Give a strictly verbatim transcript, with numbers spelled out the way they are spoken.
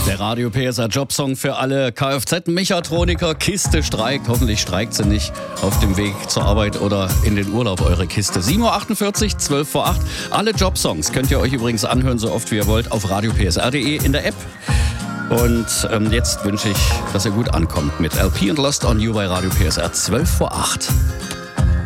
Der Radio P S R Jobsong für alle Kfz-Mechatroniker. Kiste streikt, hoffentlich streikt sie nicht auf dem Weg zur Arbeit oder in den Urlaub, eure Kiste. sieben Uhr achtundvierzig, zwölf vor acht. Alle Jobsongs könnt ihr euch übrigens anhören, so oft wie ihr wollt, auf radio p s r punkt d e in der App. Und ähm, jetzt wünsche ich, dass ihr gut ankommt mit L P und Lost on You bei Radio P S R zwölf vor acht.